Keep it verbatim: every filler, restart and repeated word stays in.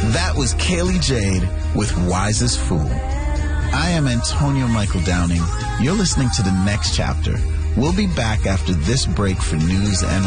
That was Kaylee Jade with Wisest Fool. I am Antonio Michael Downing. You're listening to The Next Chapter. We'll be back after this break for news and